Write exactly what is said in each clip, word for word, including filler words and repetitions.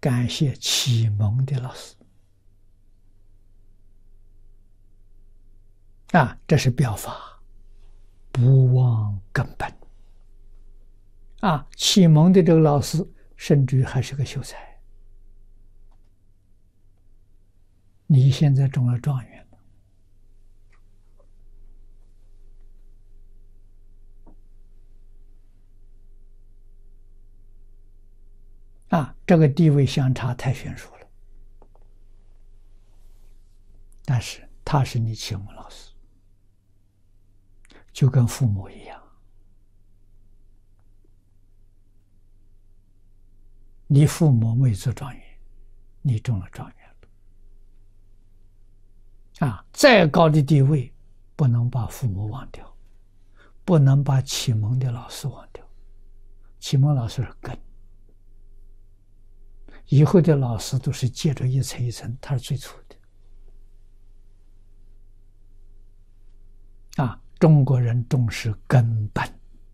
感谢启蒙的老师啊，这是表法，不忘根本啊。启蒙的这个老师，甚至于还是个秀才，你现在中了状元了啊，这个地位相差太悬殊了。但是他是你启蒙老师，就跟父母一样，你父母没做状元，你中了状元了啊！再高的地位，不能把父母忘掉，不能把启蒙的老师忘掉。启蒙老师是根，以后的老师都是接着一层一层，他是最粗的啊！中国人重视根本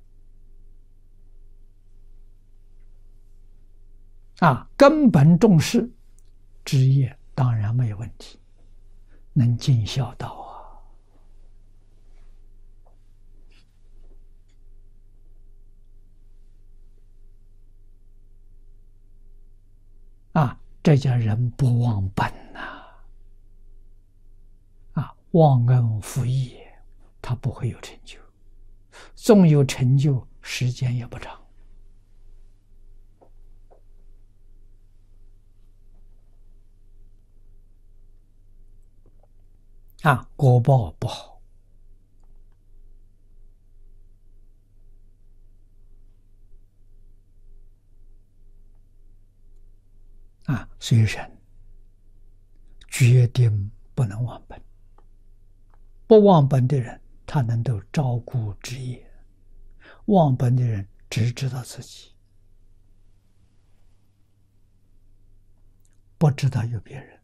啊，根本重视，职业当然没有问题，能尽孝道啊！啊，这叫人不忘本呐！啊，忘恩负义，他不会有成就，纵有成就，时间也不长。啊，果报不好啊，所以人决定不能忘本。不忘本的人，他能够照顾职业；忘本的人只知道自己，不知道有别人。